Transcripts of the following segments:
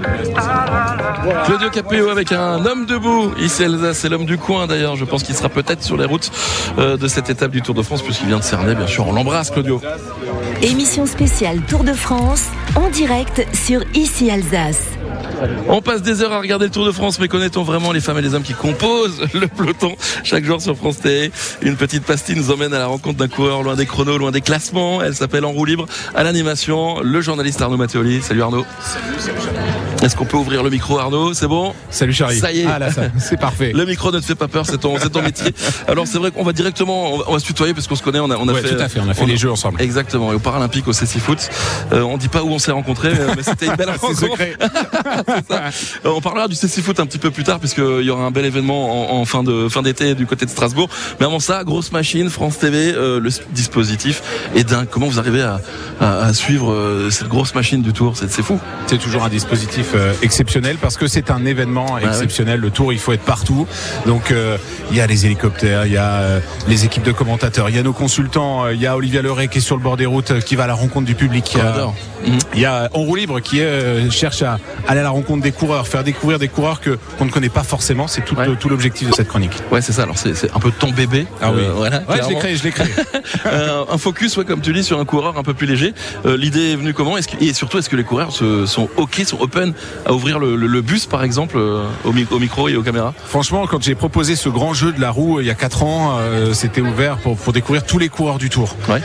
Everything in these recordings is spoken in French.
Claudio Capéo avec un homme debout. Ici Alsace, c'est l'homme du coin d'ailleurs. Je pense qu'il sera peut-être sur les routes de cette étape du Tour de France puisqu'il vient de Cernay. Bien sûr, on l'embrasse, Claudio. Émission spéciale Tour de France en direct sur Ici Alsace. On passe des heures à regarder le Tour de France, mais connaît-on vraiment les femmes et les hommes qui composent le peloton chaque jour sur France Télé? Une petite pastille nous emmène à la rencontre d'un coureur loin des chronos, loin des classements. Elle s'appelle En roue libre. À l'animation, le journaliste Arnaud Matteoli. Salut Arnaud. Salut Charles. Est-ce qu'on peut ouvrir le micro, Arnaud? C'est bon? Salut Charlie. Ça y est. Ah là, c'est parfait. Le micro ne te fait pas peur, c'est ton métier. Alors c'est vrai qu'on va directement, on va se tutoyer parce qu'on se connaît, on a ouais, fait. Tout à fait, on a fait les jeux ensemble. Exactement. Et au Paralympique, au CC Foot, on dit pas où on s'est rencontrés, mais c'était une belle rencontre. C'est secret. C'est ça. On parlera du CC Foot un petit peu plus tard puisqu'il y aura un bel événement en fin d'été du côté de Strasbourg. Mais avant ça, grosse machine, France TV, le dispositif est dingue. Comment vous arrivez à suivre cette grosse machine du Tour? C'est fou. C'est toujours un dispositif exceptionnel parce que c'est un événement exceptionnel. Le Tour, il faut être partout. Donc il y a les hélicoptères, il y a les équipes de commentateurs, il y a nos consultants, il y a Olivia Leray qui est sur le bord des routes, qui va à la rencontre du public. Il y a En roue libre qui cherche à aller à la rencontre des coureurs, faire découvrir des coureurs qu'on ne connaît pas forcément. C'est tout l'objectif de cette chronique. Ouais, c'est ça. Alors c'est un peu ton bébé. Ah oui. Voilà, je l'ai créé. Un focus, comme tu dis, sur un coureur un peu plus léger. L'idée est venue comment? Et surtout, est-ce que les coureurs sont open à ouvrir le bus, par exemple, au micro et aux caméras? Franchement, quand j'ai proposé ce grand jeu de la roue il y a 4 ans, c'était ouvert pour découvrir tous les coureurs du Tour. Ouais.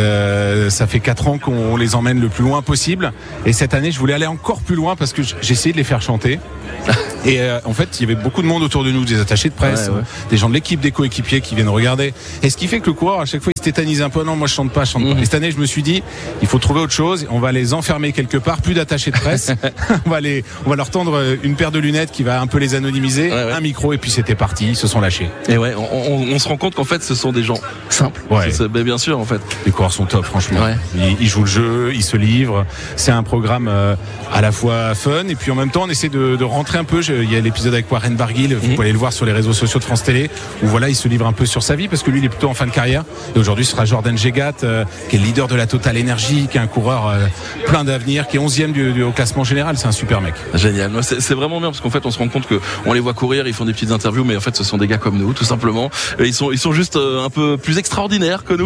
Ça fait 4 ans qu'on les emmène le plus loin possible. Et cette année, je voulais aller encore plus loin parce que j'ai essayé de les faire chanter. Et en fait, il y avait beaucoup de monde autour de nous, des attachés de presse, des gens de l'équipe, des coéquipiers qui viennent regarder. Et ce qui fait que le coureur, à chaque fois, il se tétanise un peu. Non, moi, je chante pas. Et cette année, je me suis dit, il faut trouver autre chose. On va les enfermer quelque part, plus d'attachés de presse. on va leur tendre une paire de lunettes qui va un peu les anonymiser, un micro, et puis c'était parti. Ils se sont lâchés. Et on se rend compte qu'en fait, ce sont des gens simples. Mais bien sûr, en fait. Les coureurs sont top, franchement. Ils jouent le jeu, ils se livrent. C'est un programme à la fois fun, et puis en même temps, on essaie de rentrer un peu. Il y a l'épisode avec Warren Barguil, vous pouvez aller le voir sur les réseaux sociaux de France Télé, où il se livre un peu sur sa vie, parce que lui, il est plutôt en fin de carrière. Et aujourd'hui, ce sera Jordan Jegat, qui est le leader de la Total Energy, qui est un coureur plein d'avenir, qui est 11e au classement général. C'est un super mec. Génial. C'est vraiment bien, parce qu'en fait, on se rend compte qu'on les voit courir, ils font des petites interviews, mais en fait, ce sont des gars comme nous, tout simplement. Ils sont juste un peu plus extraordinaires que nous.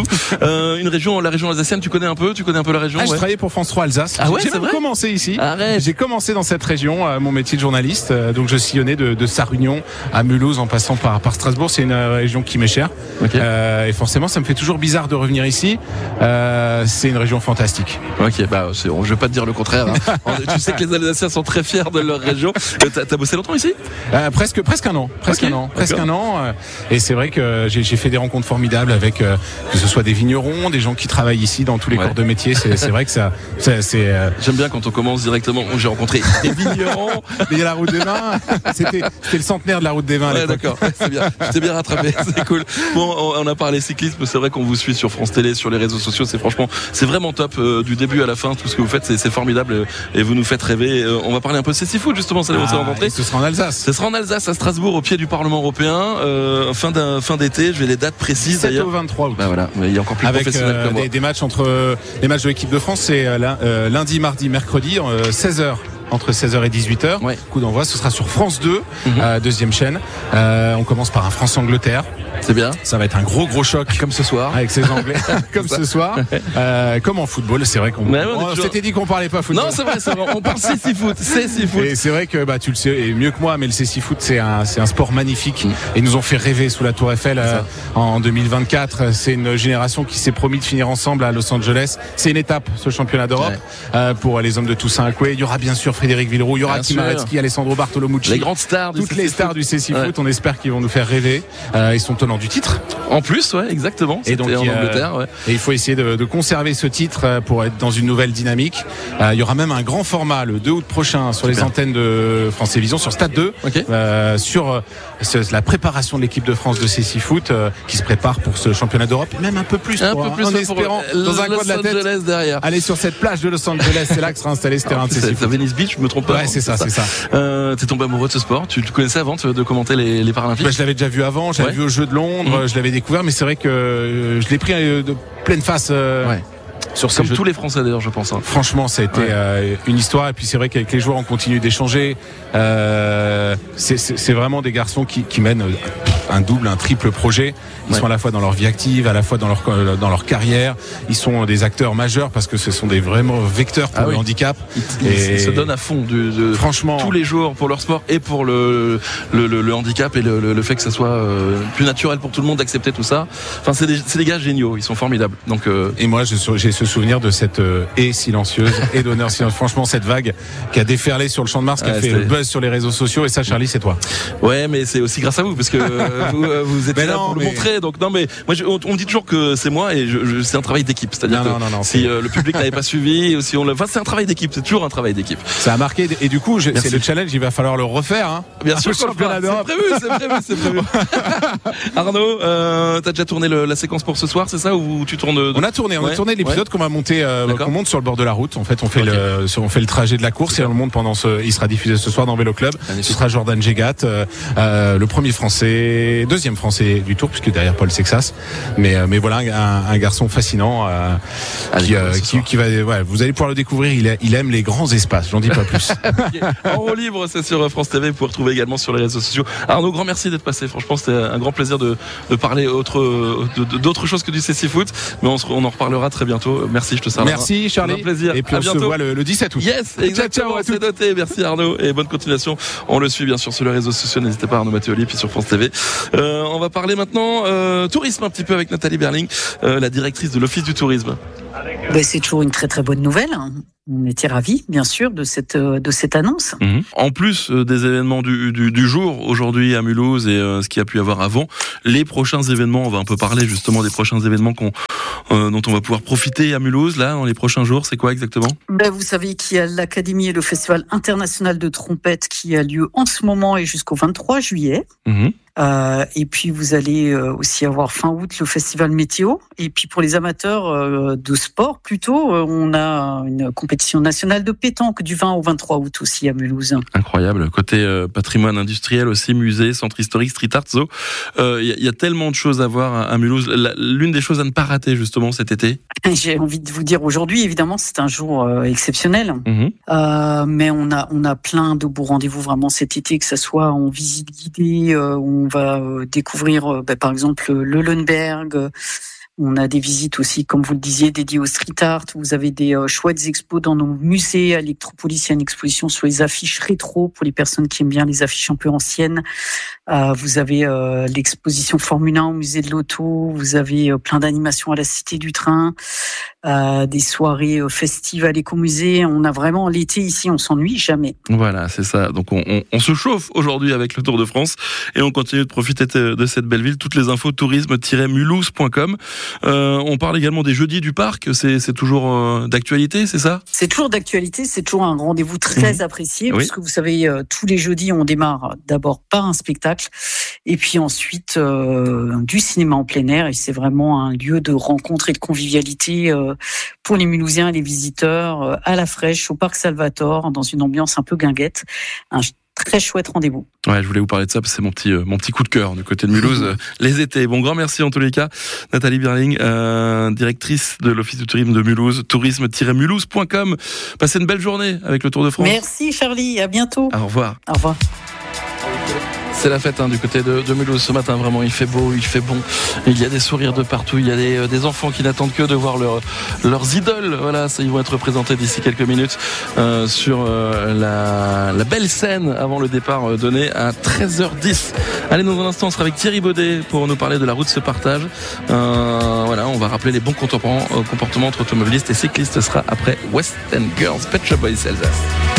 La région alsacienne, tu connais un peu la région? J'ai travaillé pour France 3 Alsace. J'ai même commencé ici. Arrête. J'ai commencé dans cette région, mon métier de journaliste. Donc je sillonnais de Sarre-Union à Mulhouse en passant par Strasbourg. C'est une région qui m'est chère. Et forcément, ça me fait toujours bizarre de revenir ici. C'est une région fantastique. Ok, je vais pas te dire le contraire. Tu sais que les Alsaciens sont très fiers de leur région. T'as bossé longtemps ici? Presque un an. Presque un an. Et c'est vrai que j'ai fait des rencontres formidables avec que ce soit des vignerons, des gens qui travaillent ici dans tous les corps de métier. C'est vrai que ça c'est. J'aime bien quand on commence directement. J'ai rencontré des vignerons. Il y a la route des vins. C'était le centenaire de la route des vins. D'accord. C'est bien. Je t'ai bien rattrapé. C'est cool. Bon, on a parlé cyclisme. C'est vrai qu'on vous suit sur France Télé, sur les réseaux sociaux. C'est vraiment top du début à la fin. Tout ce que vous faites, c'est formidable et vous nous faites rêver. On va parler un peu de CC Foot justement. Ça va s'est rencontré. Ce sera en Alsace. Ce sera en Alsace, à Strasbourg, au pied du Parlement européen. Fin d'été. Je vais les dates précises. 7 au 23 août. Voilà. Mais il y a encore plus professionnel que moi. Des matchs entre les matchs de l'équipe de France, c'est lundi, mardi, mercredi, 16h. Entre 16h et 18h. Coup d'envoi, ce sera sur France 2, deuxième chaîne. On commence par un France-Angleterre. C'est bien. Ça va être un gros choc. Comme ce soir. Avec ces Anglais. Comme ce soir. Comme en football. C'est vrai qu'on s'était dit qu'on parlait pas football. Non, c'est vrai. On parle CC Foot. Et c'est vrai que tu le sais et mieux que moi, mais le CC Foot, c'est un sport magnifique. Et ils nous ont fait rêver sous la Tour Eiffel en 2024. C'est une génération qui s'est promis de finir ensemble à Los Angeles. C'est une étape, ce championnat d'Europe, pour les hommes de Toussaint Acoué. Il y aura bien sûr Frédéric Villeroux, il y aura Tim Aretsky, Alessandro Bartolomucci. Les grandes stars. Toutes les stars du CC Foot. On espère qu'ils vont nous faire rêver. Ils sont tenants du titre. En plus, exactement. Et donc, en Angleterre, et il faut essayer de conserver ce titre pour être dans une nouvelle dynamique. Il y aura même un grand format le 2 août prochain sur les antennes de France Télévisions, sur Stade 2, sur la préparation de l'équipe de France de CC Foot qui se prépare pour ce championnat d'Europe, et même un peu plus, en espérant dans un coin de la tête derrière. Aller sur cette plage de Los Angeles, c'est là que sera installé ce terrain de CC Foot. C'est Venice Beach, je me trompe pas. Ouais, c'est ça. T'es tombé amoureux de ce sport? Tu connaissais avant de commenter les Paralympiques? Je l'avais déjà vu avant, j'avais vu au Jeu de Londres, je l'avais découvert, mais c'est vrai que je l'ai pris de pleine face Comme tous les Français d'ailleurs, je pense. Franchement, ça a été une histoire. Et puis c'est vrai qu'avec les joueurs, on continue d'échanger. C'est vraiment des garçons qui mènent un double, un triple projet. Ils sont à la fois dans leur vie active, à la fois dans leur carrière. Ils sont des acteurs majeurs parce que ce sont des vraiment vecteurs pour le handicap. Ils se donnent à fond franchement, tous les jours pour leur sport et pour le handicap et le fait que ça soit plus naturel pour tout le monde d'accepter tout ça. Enfin, c'est des gars géniaux. Ils sont formidables. Donc, et moi, j'ai ce souvenir de cette haie silencieuse et d'honneur silencieuse. Franchement, cette vague qui a déferlé sur le Champ de Mars, qui a fait le buzz sur les réseaux sociaux. Et ça, Charlie, c'est toi. Ouais, mais c'est aussi grâce à vous parce que vous êtes là pour le montrer. Donc non, mais moi, on me dit toujours que c'est moi et c'est un travail d'équipe. C'est-à-dire que si le public n'avait pas suivi, ou si c'est un travail d'équipe. C'est toujours un travail d'équipe. Ça a marqué et du coup, c'est le challenge. Il va falloir le refaire. Hein. Bien sûr, c'est prévu. Arnaud, t'as déjà tourné la séquence pour ce soir, c'est ça ou tu tournes? On a tourné l'épisode qu'on va monter, qu'on monte sur le bord de la route. En fait, on fait le trajet de la course et on le monte il sera diffusé ce soir dans Vélo Club. Ce sera Jordan Gégat, le premier français, deuxième français du Tour, puisque derrière Paul Sexas. Mais voilà, un garçon fascinant qui va. Vous allez pouvoir le découvrir. Il aime les grands espaces. J'en dis pas plus. En roue libre, c'est sur France TV. Vous pouvez retrouver également sur les réseaux sociaux. Arnaud, grand merci d'être passé. Franchement, c'était un grand plaisir de parler d'autres choses que du CC Foot. Mais on en reparlera très bientôt. Merci, je te salue. Merci Charlie. Un plaisir. Et puis on se voit le 17 août. Yes, exactement. C'est noté. Merci Arnaud et bonne continuation. On le suit bien sûr sur les réseaux sociaux. N'hésitez pas, Arnaud Matteoli, puis sur France TV. On va parler maintenant tourisme un petit peu avec Nathalie Berling, la directrice de l'Office du tourisme. C'est toujours une très très bonne nouvelle. On était ravis, bien sûr, de cette annonce. En plus des événements du jour aujourd'hui à Mulhouse et ce qu'il y a pu y avoir avant, les prochains événements, on va un peu parler justement des prochains événements dont on va pouvoir profiter à Mulhouse là dans les prochains jours. C'est quoi exactement? Vous savez qu'il y a l'Académie et le Festival international de trompette qui a lieu en ce moment et jusqu'au 23 juillet. Et puis vous allez aussi avoir fin août le festival météo. Et puis pour les amateurs de sport plutôt, on a une compétition nationale de pétanque du 20 au 23 août aussi à Mulhouse. Incroyable. Côté patrimoine industriel aussi, musée, centre historique, street art, zoo. Y a tellement de choses à voir à Mulhouse. L'une des choses à ne pas rater justement cet été. J'ai envie de vous dire aujourd'hui, évidemment, c'est un jour exceptionnel. Mais on a plein de beaux rendez-vous vraiment cet été, que ça soit en visite guidée, on va découvrir par exemple le Leuenberg. On a des visites aussi, comme vous le disiez, dédiées au street art. Vous avez des chouettes expos dans nos musées. À l'Electropolis, il y a une exposition sur les affiches rétro pour les personnes qui aiment bien les affiches un peu anciennes. Vous avez l'exposition Formule 1 au musée de l'Auto. Vous avez plein d'animations à la Cité du Train. Des soirées festives à l'écomusée. On a vraiment l'été ici, on s'ennuie jamais. Voilà, c'est ça. Donc on se chauffe aujourd'hui avec le Tour de France et on continue de profiter de cette belle ville. Toutes les infos tourisme-mulhouse.com. On parle également des jeudis du parc. C'est toujours d'actualité, c'est ça? C'est toujours d'actualité. C'est toujours un rendez-vous très apprécié puisque vous savez, tous les jeudis, on démarre d'abord par un spectacle et puis ensuite du cinéma en plein air. Et c'est vraiment un lieu de rencontre et de convivialité pour les Mulhousiens et les visiteurs à la fraîche, au Parc Salvatore, dans une ambiance un peu guinguette. Un très chouette rendez-vous. Ouais, je voulais vous parler de ça parce que c'est mon petit coup de cœur du côté de Mulhouse. Les étés. Bon, grand merci en tous les cas. Nathalie Berling, directrice de l'Office du tourisme de Mulhouse, tourisme-mulhouse.com. Passez une belle journée avec le Tour de France. Merci Charlie, à bientôt. Au revoir. Au revoir. C'est la fête du côté de Mulhouse ce matin, vraiment il fait beau, il fait bon, il y a des sourires de partout, il y a des enfants qui n'attendent que de voir leurs idoles. Voilà, ça, ils vont être représentés d'ici quelques minutes sur la belle scène avant le départ donné à 13h10. Allez, dans un instant on sera avec Thierry Baudet pour nous parler de la route se partage. Voilà, on va rappeler les bons comportements entre automobilistes et cyclistes. Ce sera après West End Girls, Pet Shop Boys Alsace.